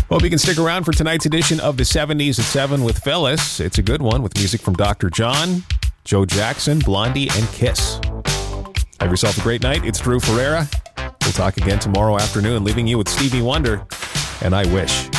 Hope you can stick around for tonight's edition of the 70s at 7 with Phyllis. It's a good one with music from Dr. John, Joe Jackson, Blondie, and Kiss. Have yourself a great night. It's Drew Ferreira. We'll talk again tomorrow afternoon, leaving you with Stevie Wonder and I Wish.